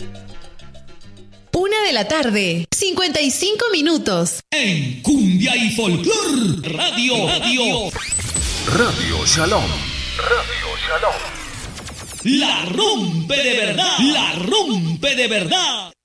1:00 PM, 55 minutos. En Cumbia y Folclor, Radio Shalom. La rompe de verdad. La rompe de verdad.